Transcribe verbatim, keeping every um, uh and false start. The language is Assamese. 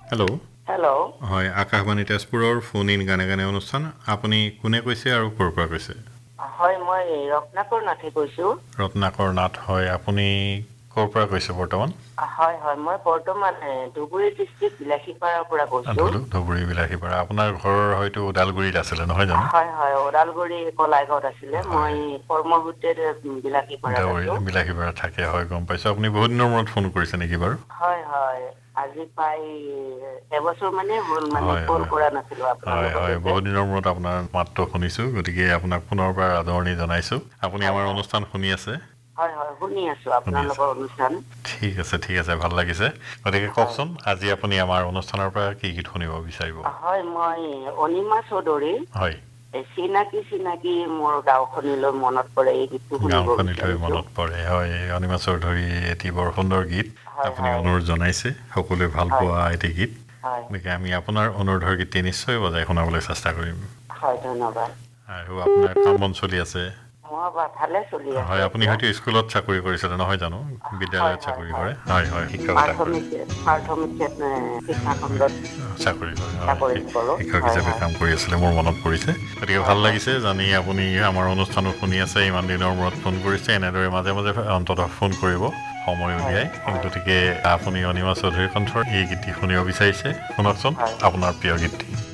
হেল্ল' হেল্ল' হয় আকাশবাণী তেজপুৰৰ ফোন ইন গানে গানে অনুষ্ঠান আপুনি কোনে কৈছে আৰু ক'ৰ পৰা কৈছে হয় মই ৰত্নাকৰ নাথে কৈছোঁ ৰত্নাকৰ নাথ হয় আপুনি ক'ৰ পৰা কৈছে বৰ্তমান হয় হয় মই বৰ্তমান ধুবুৰী ডিষ্ট্ৰিক্ট বিলাসীপাৰাৰ পৰা কৈছোঁ ধুবুৰী বিলাসীপাৰা আপোনাৰ ঘৰ হয়তো ওদালগুৰিত আছিলে নহয় জানো হয় হয় ওদালগুৰি কলাইগাঁৱত আছিলে মই কৰ্মসূত্ৰে বিলাসীপাৰাত আছোঁ বিলাসীপাৰা থাকে হয় গম পাইছোঁ আপুনি বহুত দিনৰ মূৰত ফোন কৰিছে নেকি বাৰু হয় হয় আজি প্ৰায় এবছৰ মানে হ'ল মানে হয় কল হয় কৰা নাছিলোঁ আপোনাৰ হয় হয় লগতে বহুত দিনৰ মূৰত আপোনাৰ মাতটো শুনিছোঁ গতিকে আপোনাক পুনৰ পৰা আদৰণি জনাইছোঁ আপুনি হয় আমাৰ হয় অনুষ্ঠান শুনি আছে হয় হয় শুনি আছোঁ শুনি আছে আপোনালোকৰ অনুষ্ঠান ঠিক আছে ঠিক আছে ভাল লাগিছে গতিকে হয় কওকচোন আজি আপুনি আমাৰ অনুষ্ঠানৰ পৰা কি গীত শুনিব বিচাৰিব হয় মই অনিমা চৌধুৰী হয় চিনাকি চিনাকি মোৰ গাঁওখনিলৈ মনত পৰে এই গীতটো শুনিব গাঁওখনিলৈ বিচাৰিছোঁ মনত পৰে হয় অনিমা চৌধুৰী এটি বৰ সুন্দৰ গীত হয় আপুনি হয় অনুৰোধ জনাইছে সকলোৱে ভাল হয় পোৱা এটি গীত হয় গতিকে আমি আপোনাৰ অনুৰোধৰ গীতটি নিশ্চয় বজাই শুনাবলৈ চেষ্টা কৰিম হয় ধন্যবাদ আৰু আপোনাৰ কাম বন চলি আছে মই বা ভালে চলি আছে হয় আপুনি এতিয়া হয়তো স্কুলত চাকৰি কৰিছিলে নহয় জানো হয় বিদ্যালয়ত হয় চাকৰি হয় কৰে হয় হয় শিক্ষকতা কৰে প্ৰাথমিক প্ৰাথমিক শিক্ষা খণ্ডত চাকৰি কৰে হয় চাকৰি কৰোঁ শিক্ষক হয় হিচাপে হয় কাম কৰি আছিলে মোৰ মনত পৰিছে গতিকে হয় ভাল হয় লাগিছে জানি আপুনি আমাৰ অনুষ্ঠানো শুনি আছে ইমান দিনৰ মূৰত ফোন কৰিছে এনেদৰে মাজে মাজে অন্ততঃ ফোন কৰিব সময় হয় উলিয়াই হয় গতিকে আপুনি অনিমা চৌধুৰী কণ্ঠৰ এই গীতটি শুনিব বিচাৰিছে শুনকচোন হয় আপোনাৰ প্ৰিয় গীতটি